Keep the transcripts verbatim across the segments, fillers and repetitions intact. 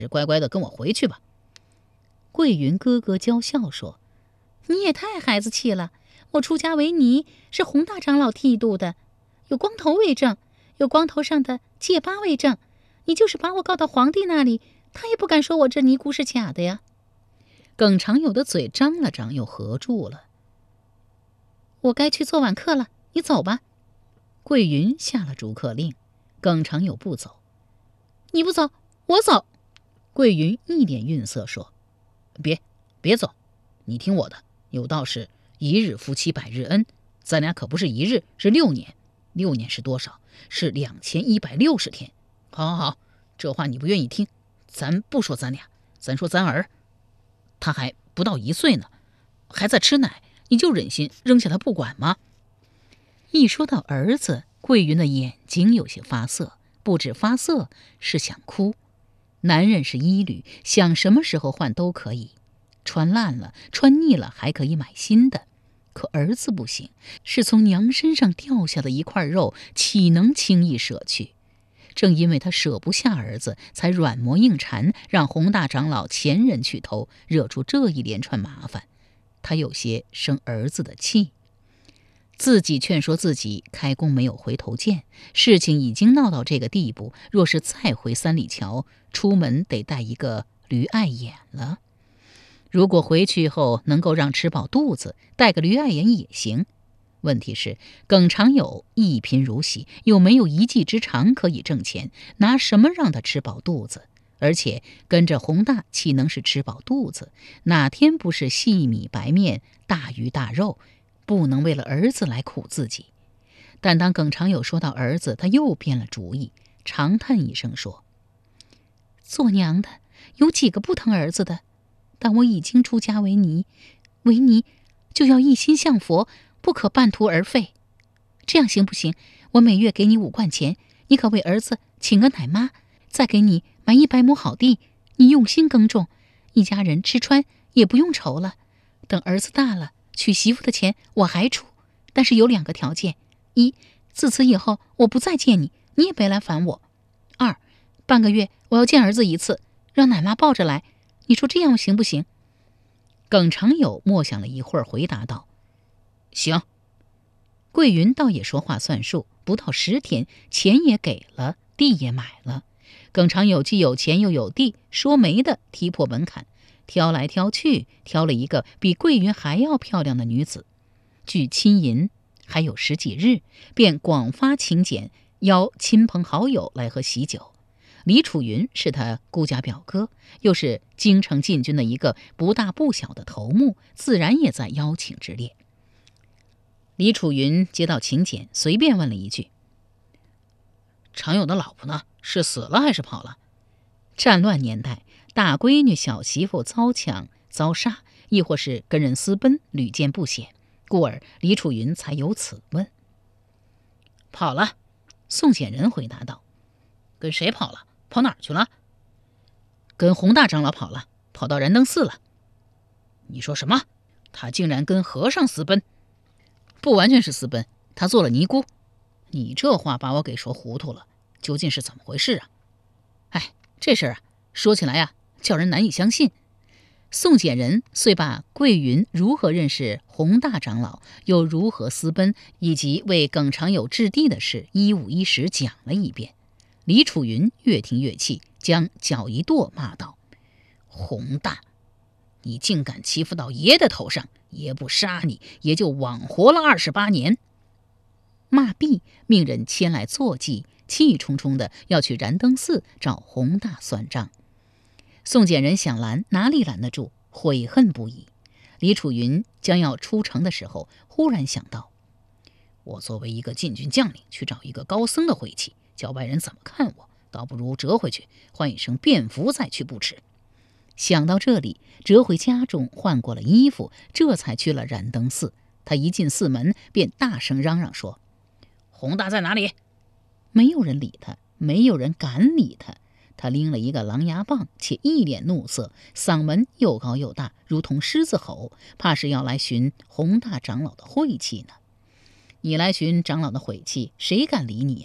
乖乖的跟我回去吧。桂云咯咯娇笑说：你也太孩子气了，我出家为尼是洪大长老剃度的，有光头为证，有光头上的戒疤为证，你就是把我告到皇帝那里，他也不敢说我这尼姑是假的呀。耿长友的嘴张了张，又合住了。我该去做晚课了，你走吧。桂云下了逐客令，耿长友不走。你不走，我走。桂云一脸愠色说：别别走，你听我的，有道是一日夫妻百日恩，咱俩可不是一日，是六年。六年是多少？是两千一百六十天。好好好，这话你不愿意听，咱不说咱俩，咱说咱儿，他还不到一岁呢，还在吃奶，你就忍心扔下他不管吗？一说到儿子，桂云的眼睛有些发涩，不止发涩，是想哭。男人是衣履，想什么时候换都可以，穿烂了穿腻了还可以买新的，可儿子不行，是从娘身上掉下的一块肉，岂能轻易舍去？正因为他舍不下儿子，才软磨硬缠，让洪大长老前人去偷，惹出这一连串麻烦。他有些生儿子的气，自己劝说自己开弓没有回头箭，事情已经闹到这个地步，若是再回三里桥，出门得带一个驴碍眼了。如果回去后能够让吃饱肚子，带个驴碍眼也行。问题是耿长友一贫如洗，又没有一技之长可以挣钱，拿什么让他吃饱肚子？而且跟着洪大岂能是吃饱肚子？哪天不是细米白面，大鱼大肉？不能为了儿子来苦自己。但当耿长友说到儿子，他又变了主意，长叹一声说：做娘的有几个不疼儿子的？但我已经出家为尼，为尼就要一心向佛，不可半途而废。这样行不行？我每月给你五贯钱，你可为儿子请个奶妈，再给你买一百亩好地，你用心耕种，一家人吃穿也不用愁了。等儿子大了，娶媳妇的钱我还出，但是有两个条件：一，自此以后我不再见你，你也别来烦我；二，半个月我要见儿子一次，让奶妈抱着来。你说这样行不行？耿长友默想了一会儿，回答道：行。桂云倒也说话算数，不到十天，钱也给了，地也买了。耿长友既有钱又有地，说没的踢破门槛，挑来挑去，挑了一个比桂云还要漂亮的女子。距亲迎还有十几日，便广发请柬，邀亲朋好友来喝喜酒。李楚云是他姑家表哥，又是京城禁军的一个不大不小的头目，自然也在邀请之列。李楚云接到请柬，随便问了一句：常友的老婆呢？是死了还是跑了？战乱年代，大闺女小媳妇遭抢遭杀，亦或是跟人私奔，屡见不鲜，故而李楚云才有此问。跑了。宋显仁回答道：跟谁跑了？跑哪儿去了？跟洪大长老跑了，跑到燃灯寺了。你说什么？他竟然跟和尚私奔？不完全是私奔，他做了尼姑。你这话把我给说糊涂了，究竟是怎么回事啊？哎，这事儿啊，说起来啊，叫人难以相信。宋显仁遂把桂云如何认识洪大长老，又如何私奔，以及为耿长友置地的事，一五一十讲了一遍。李楚云越听越气，将脚一跺，骂道：洪大，你竟敢欺负到爷的头上，爷不杀你，也就枉活了二十八年。骂毕，命人牵来坐骑，气冲冲的要去燃灯寺找洪大算账。宋简人想拦，哪里拦得住，悔恨不已。李楚云将要出城的时候，忽然想到，我作为一个禁军将领，去找一个高僧的晦气，叫外人怎么看我，倒不如折回去换一身便服再去不迟。想到这里，折回家中换过了衣服，这才去了燃灯寺。他一进寺门，便大声嚷嚷说：洪大在哪里？没有人理他，没有人敢理他。他拎了一个狼牙棒，且一脸怒色，嗓门又高又大，如同狮子吼，怕是要来寻洪大长老的晦气呢。你来寻长老的晦气，谁敢理你呀、啊？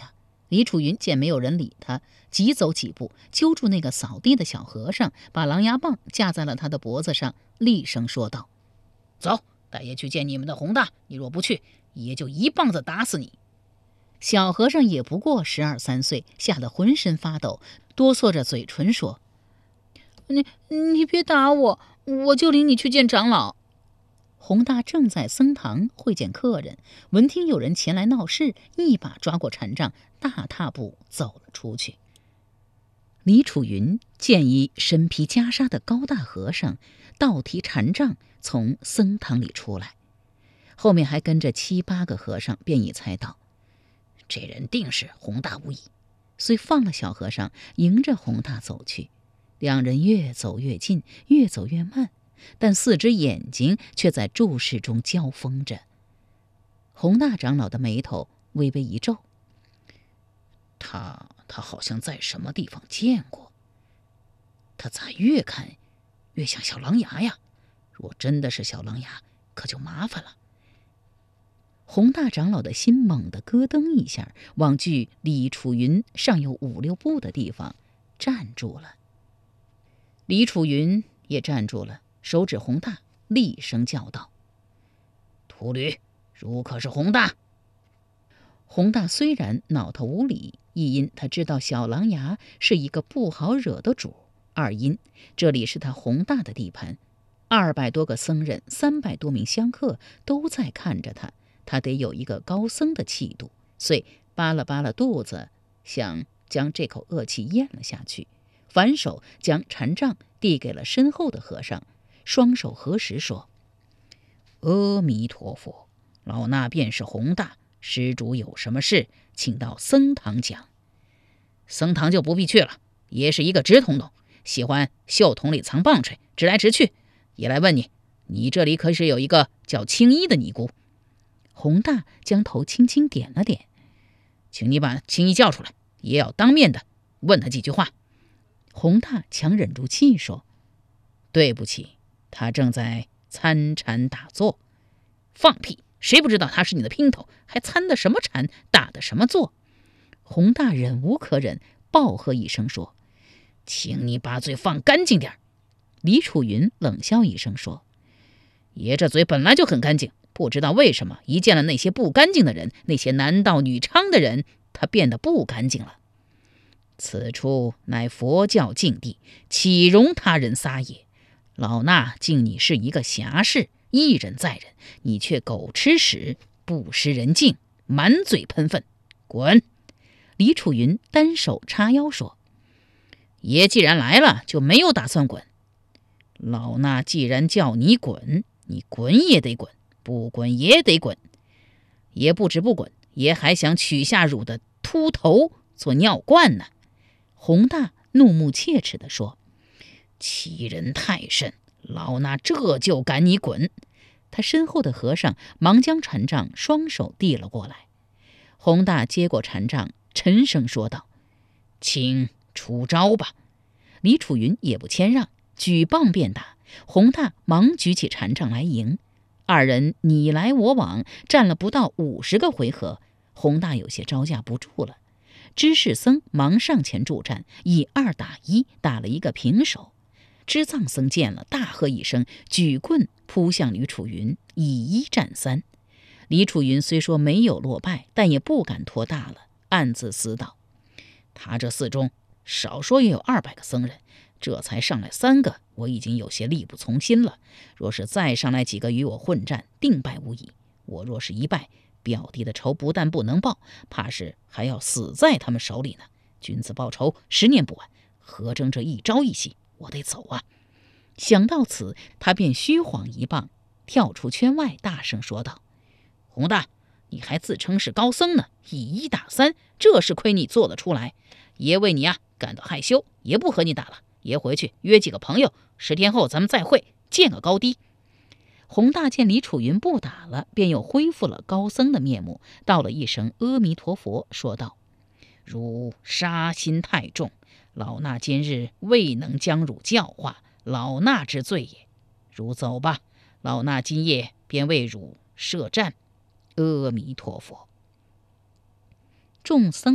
李楚云见没有人理他，急走几步，揪住那个扫地的小和尚，把狼牙棒架在了他的脖子上，厉声说道：走，带爷去见你们的洪大，你若不去，爷就一棒子打死你。小和尚也不过十二三岁，吓得浑身发抖，哆嗦着嘴唇说：你你别打我，我就领你去见长老。洪大正在僧堂会见客人，闻听有人前来闹事，一把抓过禅杖，大踏步走了出去。李楚云见一身披袈裟的高大和尚倒提禅杖从僧堂里出来，后面还跟着七八个和尚，便已猜到这人定是洪大无疑，遂放了小和尚，迎着洪大走去。两人越走越近，越走越慢，但四只眼睛却在注视中交锋着。洪大长老的眉头微微一皱，他他好像在什么地方见过，他咋越看越像小狼牙呀？若真的是小狼牙，可就麻烦了。洪大长老的心猛地咯噔一下，往距李楚云尚有五六步的地方站住了。李楚云也站住了，手指洪大，厉声叫道：秃驴，如可是洪大？洪大虽然恼他无礼，一因他知道小狼牙是一个不好惹的主，二因这里是他洪大的地盘，二百多个僧人，三百多名香客都在看着他，他得有一个高僧的气度，遂扒了扒了肚子，想将这口恶气咽了下去，反手将禅杖递给了身后的和尚，双手合十说：阿弥陀佛，老衲便是洪大，施主有什么事，请到僧堂讲。僧堂就不必去了，爷是一个直筒筒，喜欢袖筒里藏棒槌，直来直去。爷来问你，你这里可是有一个叫青衣的尼姑？洪大将头轻轻点了点，请你把青衣叫出来，爷要当面的问他几句话。洪大强忍住气说：对不起，他正在参禅打坐。放屁，谁不知道他是你的姘头，还参的什么禅，打的什么坐？洪大忍无可忍，暴喝一声说：请你把嘴放干净点。李楚云冷笑一声说：爷这嘴本来就很干净，不知道为什么一见了那些不干净的人，那些男盗女娼的人，他变得不干净了。此处乃佛教净地，岂容他人撒野？老衲敬你是一个侠士，一忍再忍，你却狗吃屎，不识人敬，满嘴喷粪，滚！李楚云单手叉腰说：爷既然来了，就没有打算滚。老衲既然叫你滚，你滚也得滚，不滚也得滚。爷不止不滚，爷还想取下汝的秃头做尿罐呢。洪大怒目切齿地说：欺人太甚，老衲这就赶你滚。他身后的和尚忙将禅杖双手递了过来。洪大接过禅杖，沉声说道：请出招吧。李楚云也不谦让，举棒便打。洪大忙举起禅杖来迎，二人你来我往，战了不到五十个回合，洪大有些招架不住了。知世僧忙上前助战，以二打一，打了一个平手。知藏僧见了，大喝一声，举棍扑向李楚云，以一战三。李楚云虽说没有落败，但也不敢托大了，暗自思道：他这寺中少说也有二百个僧人，这才上来三个，我已经有些力不从心了。若是再上来几个与我混战，定败无疑。我若是一败，表弟的仇不但不能报，怕是还要死在他们手里呢。君子报仇，十年不晚。何争这一朝一夕？我得走啊！想到此，他便虚晃一棒，跳出圈外，大声说道：洪大，你还自称是高僧呢，以一打三，这是亏你做得出来。爷为你啊感到害羞，也不和你打了。爷回去约几个朋友，十天后咱们再会，见个高低。洪大见李楚云不打了，便又恢复了高僧的面目，道了一声阿弥陀佛，说道：汝杀心太重，老衲今日未能将汝教化，老衲之罪也。汝走吧，老衲今夜便为汝设战。阿弥陀佛。众僧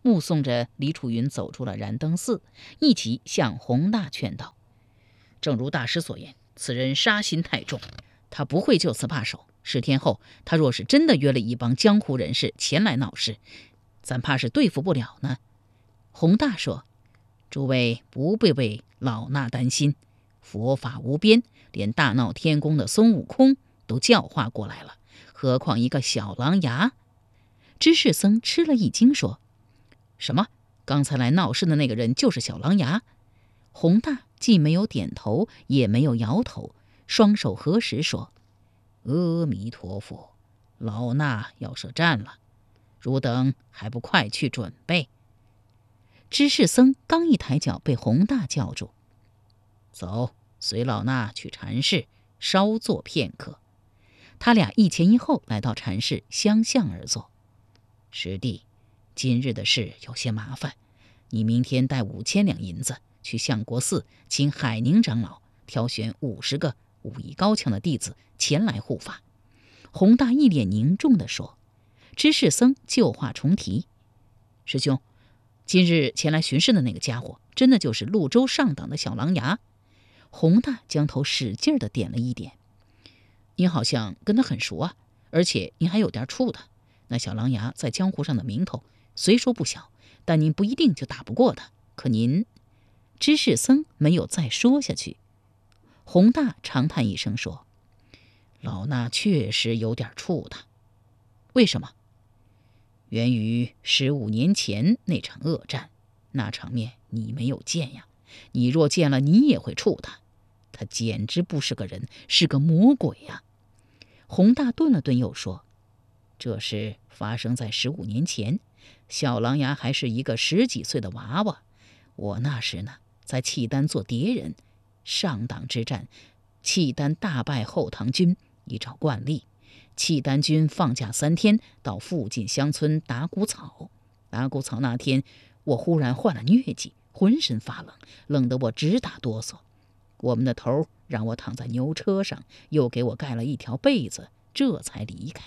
目送着李楚云走出了燃灯寺，一起向洪大劝道：正如大师所言，此人杀心太重，他不会就此罢手。十天后，他若是真的约了一帮江湖人士前来闹事，咱怕是对付不了呢。洪大说：诸位不必为老衲担心，佛法无边，连大闹天宫的孙悟空都教化过来了，何况一个小狼牙？知世僧吃了一惊，说：什么？刚才来闹事的那个人就是小狼牙？洪大既没有点头，也没有摇头，双手合十说：阿弥陀佛，老衲要设战了，汝等还不快去准备？知世僧刚一抬脚，被洪大叫住：走，随老衲去禅室稍坐片刻。他俩一前一后来到禅室，相向而坐。师弟，今日的事有些麻烦，你明天带五千两银子去相国寺，请海宁长老挑选五十个武艺高强的弟子前来护法。洪大一脸凝重地说。知世僧旧话重提：师兄，今日前来巡视的那个家伙，真的就是潞州上党的小狼牙？洪大将头使劲地点了一点。您好像跟他很熟啊，而且您还有点怵他。那小狼牙在江湖上的名头虽说不小，但您不一定就打不过他。可您……知世僧没有再说下去。洪大长叹一声说：老衲确实有点怵他。为什么？源于十五年前那场恶战，那场面你没有见呀，你若见了，你也会怵他。他简直不是个人，是个魔鬼呀！洪大顿了顿，又说：这事发生在十五年前，小狼牙还是一个十几岁的娃娃。我那时呢，在契丹做谍人，上党之战，契丹大败后唐军。依照惯例，契丹军放假三天，到附近乡村打谷草。打谷草那天，我忽然患了疟疾，浑身发冷，冷得我直打哆嗦。我们的头让我躺在牛车上，又给我盖了一条被子，这才离开。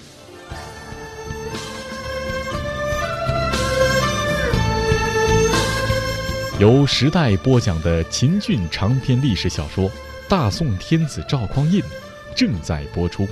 由时代播讲的秦俊长篇历史小说《大宋天子赵匡胤》正在播出。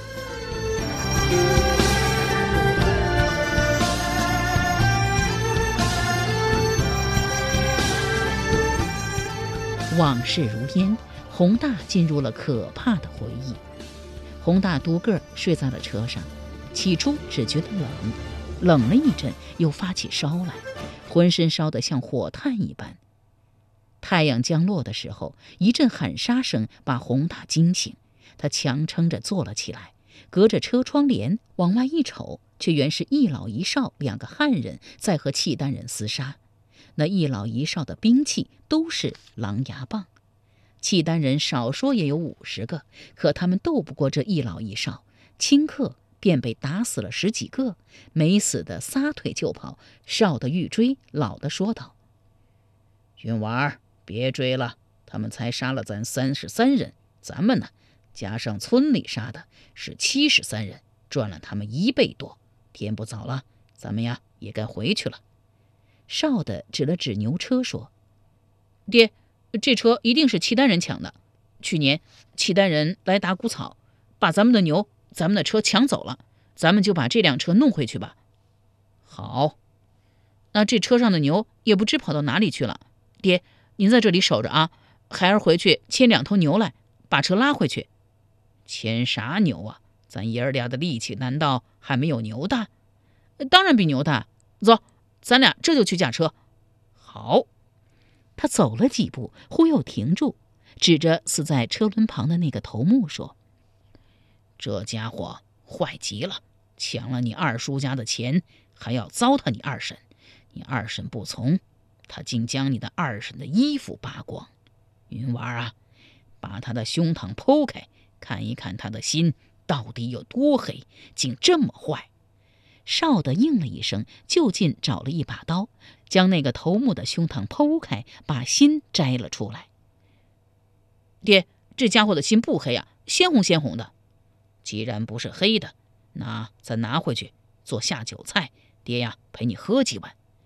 往事如烟，洪大进入了可怕的回忆。洪大独个儿睡在了车上，起初只觉得冷，冷了一阵，又发起烧来，浑身烧得像火炭一般。太阳将落的时候，一阵喊杀声把洪大惊醒，他强撑着坐了起来，隔着车窗帘往外一瞅，却原是一老一少两个汉人在和契丹人厮杀。那一老一少的兵器都是狼牙棒，契丹人少说也有五十个，可他们斗不过这一老一少，顷刻便被打死了十几个，没死的撒腿就跑，少的欲追，老的说道：云娃儿，别追了，他们才杀了咱三十三人，咱们呢，加上村里杀的是七十三人，赚了他们一倍多。天不早了，咱们呀也该回去了。少的指了指牛车说：爹，这车一定是契丹人抢的。去年契丹人来打谷草，把咱们的牛、咱们的车抢走了，咱们就把这辆车弄回去吧。好，那这车上的牛也不知跑到哪里去了。爹，您在这里守着啊，孩儿回去牵两头牛来，把车拉回去。牵啥牛啊？咱爷儿俩的力气难道还没有牛大？当然比牛大。走，咱俩这就去驾车。好。他走了几步，忽又停住，指着死在车轮旁的那个头目说：这家伙坏极了，抢了你二叔家的钱，还要糟蹋你二婶。你二婶不从，他竟将你的二婶的衣服扒光。云娃啊，把他的胸膛剖开，看一看他的心到底有多黑，竟这么坏。少的应了一声，就近找了一把刀，将那个头目的胸膛剖开，把心摘了出来。爹，这家伙的心不黑啊，鲜红鲜红的。既然不是黑的，那咱拿回去做下酒菜，爹呀陪你喝几碗。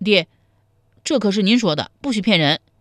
爹，这可是您说的，不许骗人。